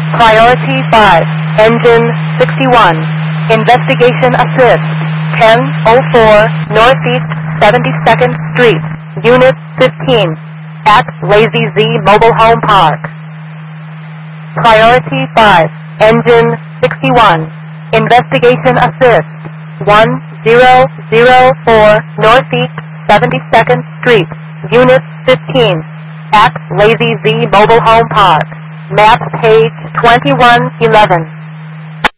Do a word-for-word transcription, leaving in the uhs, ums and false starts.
Priority five, Engine sixty-one. Investigation Assist, ten oh four Northeast seventy-second Street, Unit fifteen, at Lazy Z Mobile Home Park. Priority five, Engine sixty-one. Investigation Assist, one zero zero four Northeast seventy-second Street, Unit fifteen, at Lazy Z Mobile Home Park. Map page twenty-one eleven.